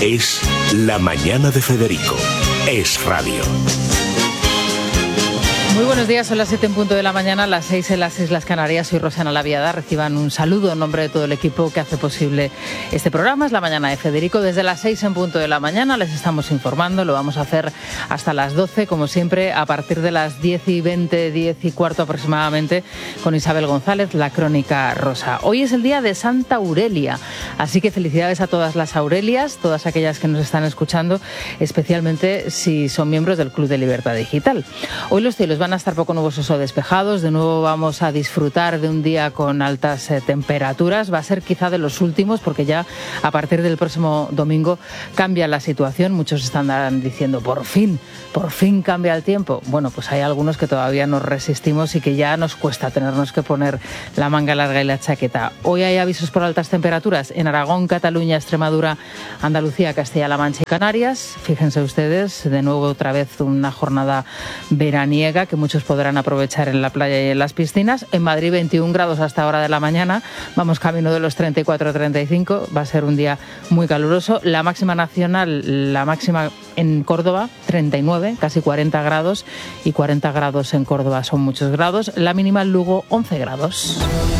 Es La Mañana de Federico. Es radio. Muy buenos días, son las 7 en punto de la mañana, las 6 en las Islas Canarias. Soy Rosana Laviada. Reciban un saludo en nombre de todo el equipo que hace posible este programa. Es La Mañana de Federico. Desde las 6 en punto de la mañana les estamos informando. Lo vamos a hacer hasta las 12, como siempre, a partir de las 10:20, 10:15 aproximadamente, con Isabel González, la Crónica Rosa. Hoy es el día de Santa Aurelia, así que felicidades a todas las Aurelias, todas aquellas que nos están escuchando, especialmente si son miembros del Club de Libertad Digital. Hoy los cielos van a estar poco nubosos o despejados. De nuevo vamos a disfrutar de un día con altas temperaturas. Va a ser quizá de los últimos, porque ya a partir del próximo domingo cambia la situación. Muchos están diciendo, por fin cambia el tiempo. Bueno, pues hay algunos que todavía nos resistimos y que ya nos cuesta tenernos que poner la manga larga y la chaqueta. Hoy hay avisos por altas temperaturas en Aragón, Cataluña, Extremadura, Andalucía, Castilla-La Mancha y Canarias. Fíjense ustedes, de nuevo otra vez una jornada veraniega que muchos podrán aprovechar en la playa y en las piscinas. En Madrid 21 grados hasta ahora de la mañana, vamos camino de los 34-35, va a ser un día muy caluroso. La máxima nacional, la máxima en Córdoba, 39, casi 40 grados, y 40 grados en Córdoba son muchos grados. La mínima en Lugo, 11 grados.